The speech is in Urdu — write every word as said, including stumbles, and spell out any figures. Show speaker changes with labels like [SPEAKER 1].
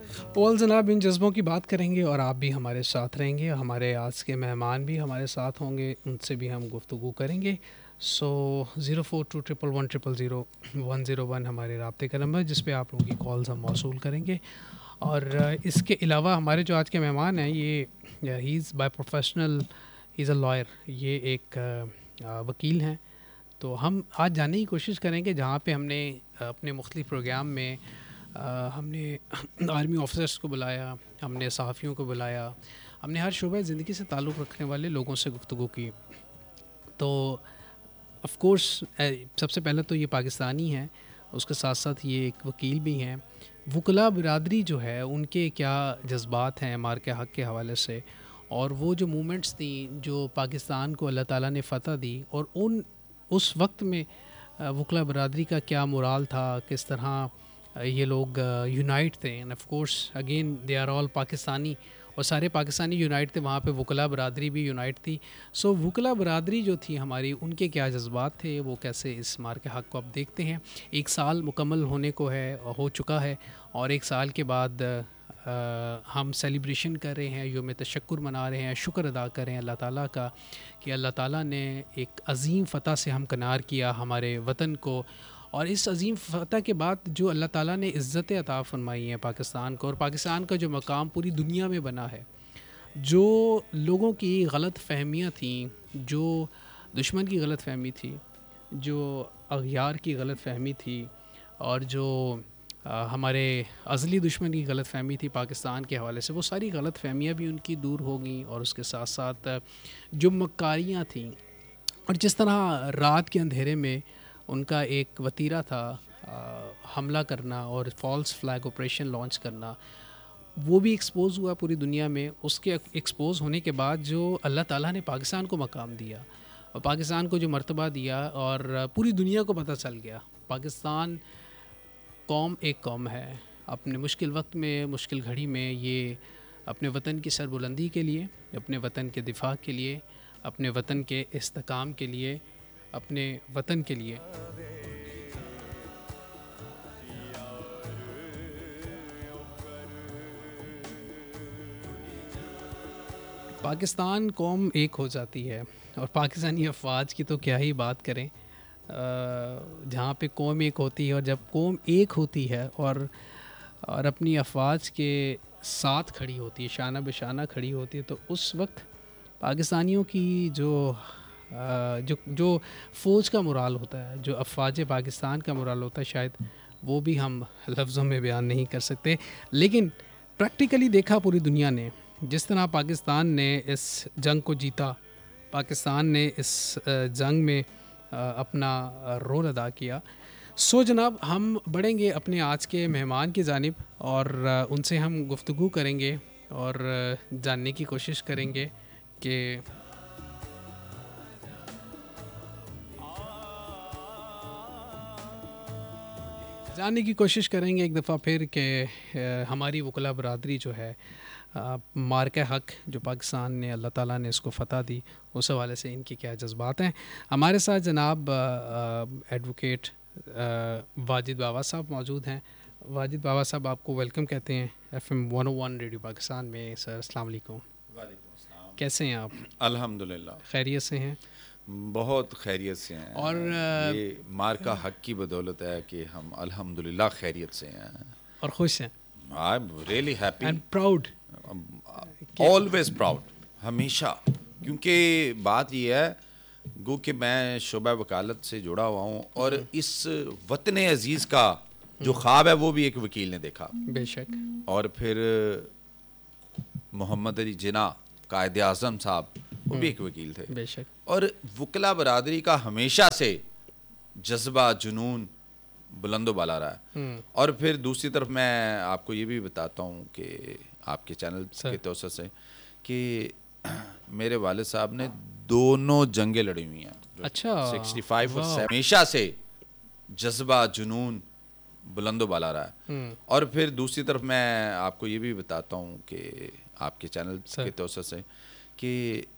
[SPEAKER 1] اول جناب ان جذبوں کی بات کریں گے اور آپ بھی ہمارے ساتھ رہیں گے. ہمارے آج کے مہمان بھی ہمارے ساتھ ہوں گے, ان سے بھی ہم گفتگو کریں گے. So zero four to triple one triple zero one zero one ہمارے رابطے کا نمبر, جس پہ آپ لوگوں کی کالز ہم موصول کریں گے. اور اس کے علاوہ ہمارے جو آج کے مہمان ہیں, یہ ہی is by professional, he is a lawyer, یہ ایک وکیل ہیں. تو ہم آج جاننے کی کوشش کریں گے, جہاں پہ ہم نے اپنے مختلف پروگرام میں ہم نے آرمی آفیسرس کو بلایا, ہم نے صحافیوں کو بلایا, ہم نے ہر شعبہ زندگی سے تعلق رکھنے والے لوگوں سے گفتگو کی. تو آف کورس سب سے پہلے تو یہ پاکستانی ہیں, اس کے ساتھ ساتھ یہ ایک وکیل بھی ہیں. وکلاء برادری جو ہے, ان کے کیا جذبات ہیں مار کے حق کے حوالے سے, اور وہ جو مومنٹس تھیں جو پاکستان کو اللہ تعالیٰ نے فتح دی, اور ان اس وقت میں وکلاء برادری کا کیا مورال تھا, کس طرح یہ لوگ یونائٹ تھے. And of course again they are all Pakistani, اور سارے پاکستانی یونائٹ تھے, وہاں پہ وکلاء برادری بھی یونائٹ تھی. سو وکلاء برادری جو تھی ہماری, ان کے کیا جذبات تھے, وہ کیسے اس مار کے حق کو اب دیکھتے ہیں. ایک سال مکمل ہونے کو ہے, ہو چکا ہے, اور ایک سال کے بعد ہم سیلیبریشن کر رہے ہیں, یوم تشکر منا رہے ہیں, شکر ادا کر رہے ہیں اللہ تعالیٰ کا کہ اللہ تعالیٰ نے ایک عظیم فتح سے ہمکنار کیا ہمارے وطن کو. اور اس عظیم فتح کے بعد جو اللہ تعالیٰ نے عزت عطا فرمائی ہیں پاکستان کو, اور پاکستان کا جو مقام پوری دنیا میں بنا ہے, جو لوگوں کی غلط فہمیاں تھیں, جو دشمن کی غلط فہمی تھی, جو اغیار کی غلط فہمی تھی, اور جو ہمارے ازلی دشمن کی غلط فہمی تھی پاکستان کے حوالے سے, وہ ساری غلط فہمیاں بھی ان کی دور ہو گئیں. اور اس کے ساتھ ساتھ جو مکاریاں تھیں, اور جس طرح رات کے اندھیرے میں ان کا ایک وتیرہ تھا حملہ کرنا اور فالس فلیگ آپریشن لانچ کرنا, وہ بھی ایکسپوز ہوا پوری دنیا میں. اس کے ایکسپوز ہونے کے بعد جو اللہ تعالیٰ نے پاکستان کو مقام دیا, اور پاکستان کو جو مرتبہ دیا, اور پوری دنیا کو پتہ چل گیا پاکستان قوم ایک قوم ہے. اپنے مشکل وقت میں, مشکل گھڑی میں, یہ اپنے وطن کی سربلندی کے لیے, اپنے وطن کے دفاع کے لیے, اپنے وطن کے استحکام کے لیے, اپنے وطن کے لیے پاکستان قوم ایک ہو جاتی ہے. اور پاکستانی افواج کی تو کیا ہی بات کریں, جہاں پہ قوم ایک ہوتی ہے, اور جب قوم ایک ہوتی ہے اور اور اپنی افواج کے ساتھ کھڑی ہوتی ہے, شانہ بہ شانہ کھڑی ہوتی ہے, تو اس وقت پاکستانیوں کی جو جو جو فوج کا مورال ہوتا ہے, جو افواج پاکستان کا مورال ہوتا ہے, شاید وہ بھی ہم لفظوں میں بیان نہیں کر سکتے. لیکن پریکٹیکلی دیکھا پوری دنیا نے, جس طرح پاکستان نے اس جنگ کو جیتا, پاکستان نے اس جنگ میں اپنا رول ادا کیا. سو جناب ہم بڑھیں گے اپنے آج کے مہمان کی جانب, اور ان سے ہم گفتگو کریں گے اور جاننے کی کوشش کریں گے کہ جاننے کی کوشش کریں گے ایک دفعہ پھر کہ ہماری وکلاء برادری جو ہے, مارکہ حق جو پاکستان نے, اللہ تعالیٰ نے اس کو فتح دی, اس حوالے سے ان کی کیا جذبات ہیں. ہمارے ساتھ جناب ایڈوکیٹ واجد باوا صاحب موجود ہیں. واجد باوا صاحب, آپ کو ویلکم کہتے ہیں ایف ایم ون او ون ریڈیو پاکستان میں. سر السلام علیکم.
[SPEAKER 2] وعلیکم السلام.
[SPEAKER 1] کیسے ہیں آپ؟
[SPEAKER 2] الحمدللہ
[SPEAKER 1] خیریت سے ہیں؟
[SPEAKER 2] بہت خیریت سے ہیں,
[SPEAKER 1] اور
[SPEAKER 2] یہ مارکہ حق کی بدولت ہے کہ ہم الحمدللہ خیریت سے ہیں
[SPEAKER 1] اور خوش ہیں.
[SPEAKER 2] I am really happy
[SPEAKER 1] and proud,
[SPEAKER 2] always proud, ہمیشہ. کیونکہ بات یہ ہے گو کہ میں شعبہ وکالت سے جڑا ہوا ہوں, اور اس وطن عزیز کا جو خواب ہے وہ بھی ایک وکیل نے دیکھا.
[SPEAKER 1] بے شک.
[SPEAKER 2] اور پھر محمد علی جناح قائد اعظم صاحب, وہ بھی ایک وکیل تھے.
[SPEAKER 1] بے شک.
[SPEAKER 2] اور وکلاء برادری کا ہمیشہ سے جذبہ, جنون بلند و بالا رہا ہے. اور پھر دوسری طرف میں آپ کو یہ بھی بتاتا ہوں کہ آپ کے چینل کے توسط سے کہ میرے والد صاحب نے دونوں جنگیں لڑی ہوئی ہیں.
[SPEAKER 1] اچھا.
[SPEAKER 2] سکسٹی فائیو اور ہمیشہ سے جذبہ, جنون بلند و بالا رہا ہے. اور پھر دوسری طرف میں آپ کو یہ بھی بتاتا ہوں کہ آپ کے چینل کے توسط سے کہ